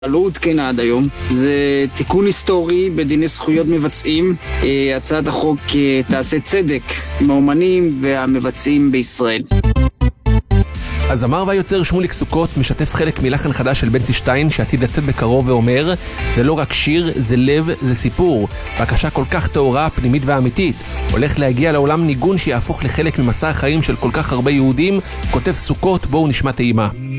לא עודכנה עד היום. זה תיקון היסטורי בדיני זכויות מבצעים. הצעת החוק תעשה צדק עם האומנים והמבצעים בישראל. הזמר והיוצר שמוליק סוכות משתף חלק מלחן חדש של בנצי שטיין שעתיד לצאת בקרוב ואומר: זה לא רק שיר, זה לב, זה סיפור. בקשה כל כך תאורה, פנימית ואמיתית. הולך להגיע לעולם ניגון שיהפוך לחלק ממסע החיים של כל כך הרבה יהודים. כותב סוכות, בואו נשמע טעימה.